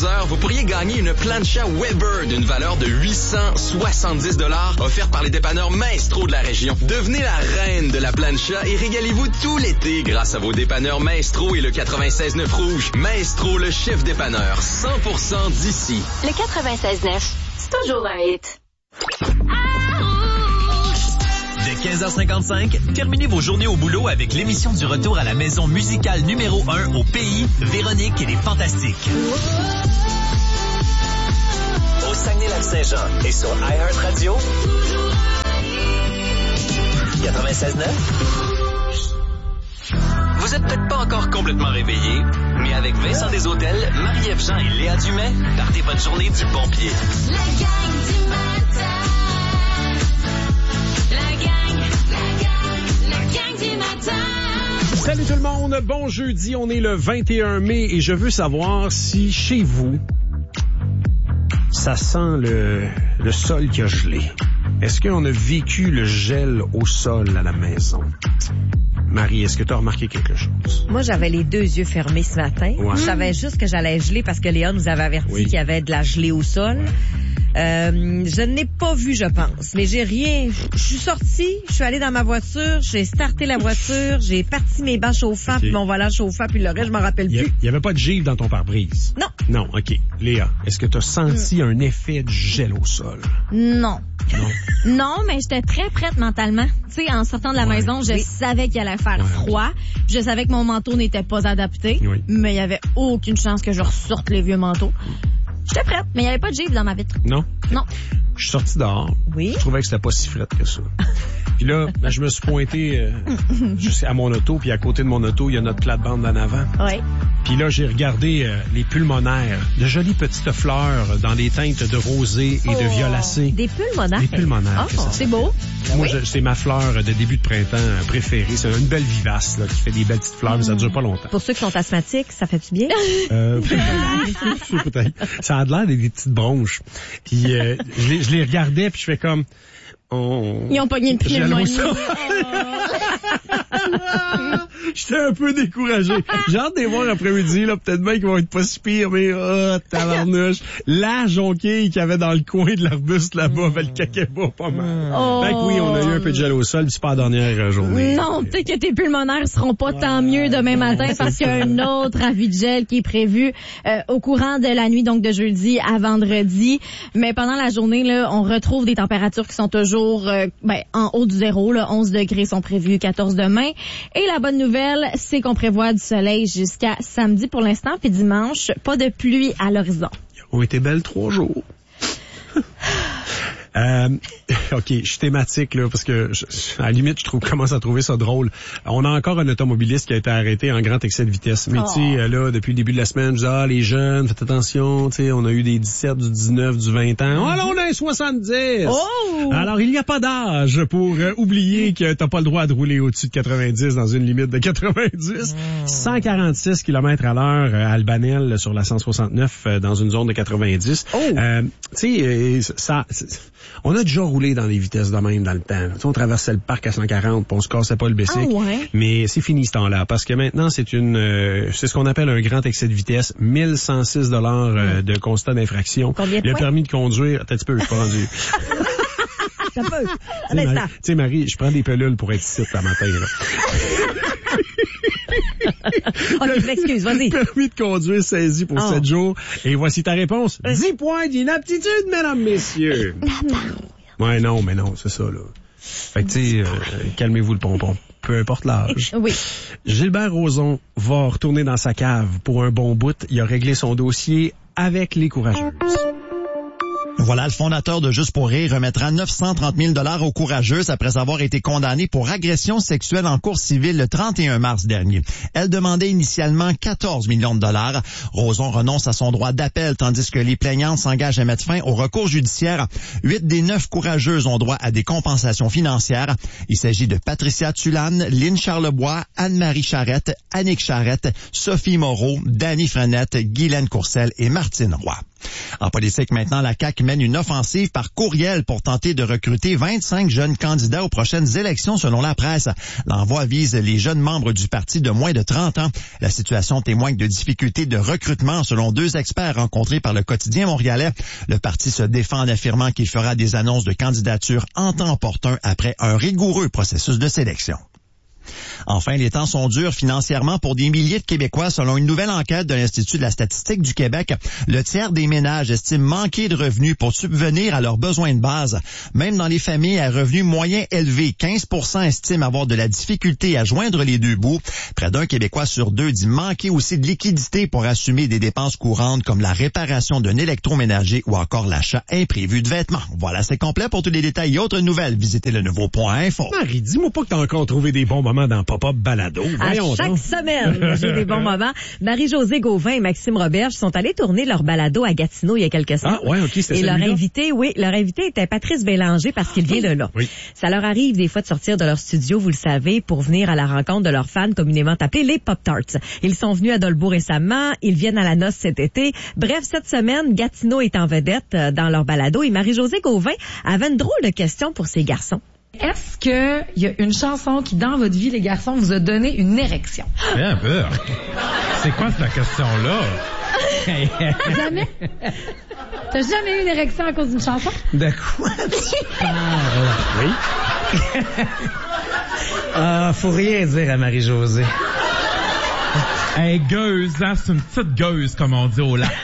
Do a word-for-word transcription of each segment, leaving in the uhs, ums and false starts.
heures, vous pourriez gagner une plancha Weber d'une valeur de huit cent soixante-dix dollars offerte par les dépanneurs Maestro de la région. Devenez la reine de la plancha et régalez-vous tout l'été grâce à vos dépanneurs Maestro et le quatre-vingt-seize neuf Rouge. Maestro, le chef dépanneur, cent pour cent d'ici. Le quatre-vingt-seize neuf, c'est toujours un hit. Dès quinze heures cinquante-cinq, terminez vos journées au boulot avec l'émission du retour à la maison musicale numéro un au pays, Véronique et les Fantastiques. Au Saguenay-Lac-Saint-Jean et sur iHeartRadio. quatre-vingt-seize neuf. Vous êtes peut-être pas encore complètement réveillé, mais avec Vincent Desautels, Marie-Ève Jean et Léa Dumais, partez votre journée du bon pied. La gang du matin. La gang, la gang, la gang du matin. Salut tout le monde, bon jeudi, on est le vingt et un mai et je veux savoir si chez vous, ça sent le, le sol qui a gelé. Est-ce qu'on a vécu le gel au sol à la maison? Marie, est-ce que tu as remarqué quelque chose? Moi, j'avais les deux yeux fermés ce matin. Ouais. Je savais juste que j'allais geler parce que Léa nous avait averti oui. qu'il y avait de la gelée au sol. Euh, je n'ai pas vu, je pense, mais j'ai rien. Je suis sortie, je suis allée dans ma voiture, j'ai starté la voiture, j'ai parti mes bancs chauffants, okay. puis mon volant chauffant, puis le reste, je m'en rappelle plus. Il n'y avait pas de givre dans ton pare-brise? Non. Non, OK. Léa, est-ce que tu as senti mm. un effet de gel au sol? Non. Non. Non, mais j'étais très prête mentalement. Tu sais, en sortant de la ouais. maison, je oui. savais qu'il allait faire ouais, froid. Okay. Je savais que mon manteau n'était pas adapté, oui. mais il y avait aucune chance que je ressorte les vieux manteaux. J'étais prête, mais il n'y avait pas de givre dans ma vitre. Non? Non. Je suis sorti dehors. Oui. Je trouvais que c'était pas si frette que ça. Puis là, ben, je me suis pointé euh, jusqu'à mon auto, puis à côté de mon auto, il y a notre plate-bande en avant. Oui. Puis là, j'ai regardé euh, les pulmonaires, de jolies petites fleurs dans des teintes de rosé et oh, de violacé. Des pulmonaires? Des pulmonaires. Oh, c'est beau. Moi, oui. je, c'est ma fleur de début de printemps préférée. C'est une belle vivace là, qui fait des belles petites fleurs, mmh. mais ça dure pas longtemps. Pour ceux qui sont asthmatiques, ça fait-tu bien? Euh, peut-être. Ça a l'air des, des petites bronches. Puis euh, je, les, je les regardais, puis je fais comme... Oh, ils ont pogné une pneumonie. J'étais un peu découragé. J'ai hâte de les voir après-midi, là. Peut-être bien qu'ils vont être pas si pires, mais oh, tabarnouche. La jonquille qu'il y avait dans le coin de l'arbuste là-bas, avait le caquet-bas pas mal. Oh. Fait que oui, on a eu un peu de gel au sol, puis c'est pas la dernière journée. Non, peut-être que tes pulmonaires seront pas ouais. tant mieux demain matin parce qu'il y a un autre avis de gel qui est prévu euh, au courant de la nuit, donc de jeudi à vendredi. Mais pendant la journée, là, on retrouve des températures qui sont toujours euh, ben, en haut du zéro. Là, onze degrés sont prévus, quatorze demain. Et la bonne nouvelle, c'est qu'on prévoit du soleil jusqu'à samedi pour l'instant, puis dimanche, pas de pluie à l'horizon. Ils ont été belles trois jours. Euh, OK, je suis thématique, là, parce que, je, à la limite, je trouve, commence à trouver ça drôle. On a encore un automobiliste qui a été arrêté en grand excès de vitesse. Mais, oh. tu sais, là, depuis le début de la semaine, je dis, ah, les jeunes, faites attention, tu sais, on a eu des dix-sept, du dix-neuf, du vingt ans. Oh, là, on a un soixante-dix! Oh! Alors, il n'y a pas d'âge pour euh, oublier que t'as pas le droit de rouler au-dessus de quatre-vingt-dix dans une limite de quatre-vingt-dix. Oh. cent quarante-six kilomètres à l'heure à Albanel sur la cent soixante-neuf euh, dans une zone de quatre-vingt-dix. Oh. Euh, tu sais, euh, ça... On a déjà roulé dans des vitesses de même dans le temps. Tu sais, on traversait le parc à cent quarante, puis on se cassait pas le bicycle. Ah ouais. Mais c'est fini ce temps-là, parce que maintenant, c'est une, euh, c'est ce qu'on appelle un grand excès de vitesse. mille cent six dollars euh, de constat d'infraction. Combien de Le points? Permis de conduire, attends un petit peu, je suis pas rendu. Ça peut. Tu sais, Marie, tu sais, Marie, je prends des pilules pour être ici le matin, là. OK, je m'excuse, vas-y. Permis de conduire saisi pour oh. sept jours. Et voici ta réponse. Euh. dix points d'inaptitude, mesdames, messieurs. Ouais, non, mais non, c'est ça, là. Fait que, tu sais, euh, calmez-vous le pompon. Peu importe l'âge. Oui. Gilbert Rozon va retourner dans sa cave pour un bon bout. Il a réglé son dossier avec les courageuses. Voilà, le fondateur de Juste pour rire remettra neuf cent trente mille dollars aux courageuses après avoir été condamné pour agression sexuelle en cour civile le trente et un mars dernier. Elle demandait initialement quatorze millions de dollars. Rozon renonce à son droit d'appel tandis que les plaignantes s'engagent à mettre fin au recours judiciaire. Huit des neuf courageuses ont droit à des compensations financières. Il s'agit de Patricia Tulane, Lynn Charlebois, Anne-Marie Charrette, Annick Charrette, Sophie Moreau, Dany Frenette, Guylaine Courcelle et Martine Roy. En politique maintenant, la C A Q met mène une offensive par courriel pour tenter de recruter vingt-cinq jeunes candidats aux prochaines élections selon la presse. L'envoi vise les jeunes membres du parti de moins de trente ans. La situation témoigne de difficultés de recrutement selon deux experts rencontrés par le quotidien montréalais. Le parti se défend en affirmant qu'il fera des annonces de candidature en temps opportun après un rigoureux processus de sélection. Enfin, les temps sont durs financièrement pour des milliers de Québécois. Selon une nouvelle enquête de l'Institut de la statistique du Québec, le tiers des ménages estiment manquer de revenus pour subvenir à leurs besoins de base. Même dans les familles à revenus moyens élevés, quinze pour cent estiment avoir de la difficulté à joindre les deux bouts. Près d'un Québécois sur deux dit manquer aussi de liquidité pour assumer des dépenses courantes comme la réparation d'un électroménager ou encore l'achat imprévu de vêtements. Voilà, c'est complet. Pour tous les détails et autres nouvelles, visitez le nouveau point info. Marie, dis-moi pas que t'as encore trouvé des bons moments dans Pop-Up Balado. Voyons à chaque donc. semaine, j'ai des bons moments. Marie-Josée Gauvin et Maxime Roberge sont allés tourner leur balado à Gatineau il y a quelques semaines. Ah ouais, ok, c'était Et leur celui-là? invité, oui, leur invité était Patrice Bélanger parce qu'il vient de là. Oui. Ça leur arrive des fois de sortir de leur studio, vous le savez, pour venir à la rencontre de leurs fans communément appelés les Pop-Tarts. Ils sont venus à Dolbeau récemment, ils viennent à la noce cet été. Bref, cette semaine, Gatineau est en vedette euh, dans leur balado et Marie-Josée Gauvin avait une drôle de question pour ces garçons. Est-ce que il y a une chanson qui, dans votre vie, les garçons, vous a donné une érection? Bien peur. C'est quoi cette question-là? Jamais? T'as jamais eu une érection à cause d'une chanson? De quoi tu parles? Oui. Ah, faut rien dire à Marie-Josée. Hey, gueuse, hein, c'est une petite gueuse, comme on dit au lac.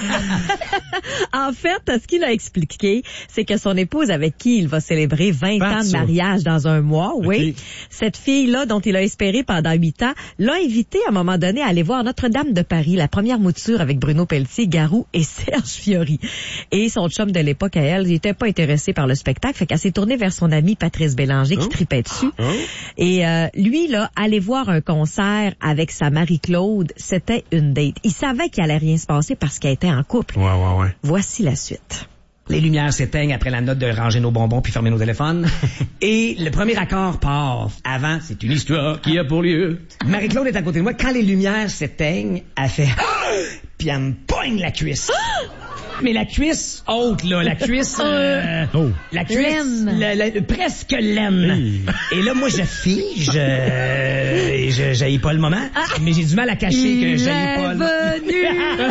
En fait, ce qu'il a expliqué, c'est que son épouse avec qui il va célébrer vingt Pas ans de ça. mariage dans un mois, oui, Ok. cette fille-là dont il a espéré pendant huit ans, l'a invité à un moment donné à aller voir Notre-Dame de Paris, la première mouture avec Bruno Pelletier, Garou et Serge Fiori. Et son chum de l'époque à elle, il était pas intéressé par le spectacle, fait qu'elle s'est tournée vers son ami Patrice Bélanger qui Oh. tripait dessus. Oh. Et euh, lui, là, aller voir un concert avec sa Marie-Claude, c'était une date. Il savait qu'il allait rien se passer parce qu'elle était en couple. Ouais, ouais, ouais. Voici la suite. Les lumières s'éteignent après la note de ranger nos bonbons puis fermer nos téléphones. Et le premier accord part. Avant, c'est une histoire qui a pour lieu. Marie-Claude est à côté de moi. Quand les lumières s'éteignent, elle fait puis elle me poigne la cuisse. Mais la cuisse haute, là, la cuisse... Euh, Oh. La cuisse... Laine. la- la- presque laine. Hey. Et là, moi, je fige. Euh, et je j'haïs pas le moment. Mais j'ai du mal à cacher que Il j'haïs pas est le venu.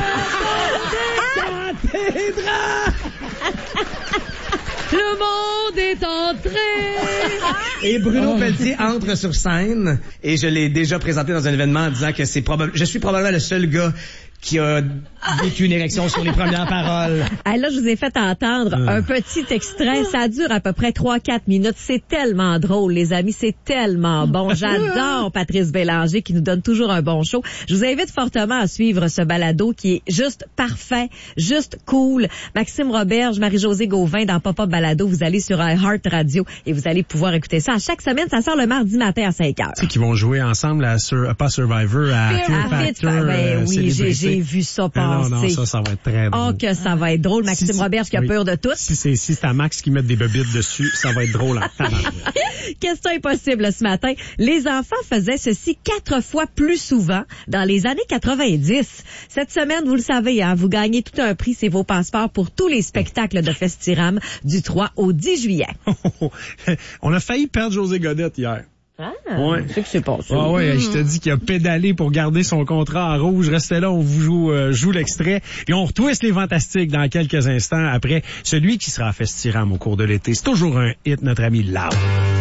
Le monde est entré. Et Bruno Pelletier entre sur scène et je l'ai déjà présenté dans un événement en disant que c'est probable, je suis probablement le seul gars qui a vécu une érection sur les premières paroles. Ah, là, je vous ai fait entendre Euh. un petit extrait. Ça dure à peu près trois quatre minutes. C'est tellement drôle, les amis. C'est tellement bon. J'adore Patrice Bélanger qui nous donne toujours un bon show. Je vous invite fortement à suivre ce balado qui est juste parfait, juste cool. Maxime Roberge, Marie-Josée Gauvin dans Pop-Up Balado. Vous allez sur iHeart Radio et vous allez pouvoir écouter ça. À chaque semaine, ça sort le mardi matin à cinq heures. Tu sais qu'ils vont jouer ensemble à sur, à pas Survivor, à Fear Fear Factor. Factor. Ben euh, oui, j'ai, célébrité. j'ai vu ça Ah passer. non, non, ça, ça va être très Oh, drôle. que ça va être drôle. Maxime Si- si- Roberge qui a oui. peur de tout. Si c'est si c'est à Max qui met des bobites dessus, ça va être drôle en tabarouette. Question impossible ce matin. Les enfants faisaient ceci quatre fois plus souvent dans les années quatre-vingt-dix. Cette semaine, vous le savez, hein, vous gagnez tout un prix, c'est vos passeports pour tous les spectacles de Festiram du trois au dix juillet. On a failli perdre José Godette hier. Ah, Ouais. c'est que c'est passé. Ah ouais, je te dis qu'il a pédalé pour garder son contrat en rouge. Restez là, on vous joue, euh, joue l'extrait. Et on retwist les Fantastiques dans quelques instants après celui qui sera à Festiram au cours de l'été. C'est toujours un hit, notre ami Loud.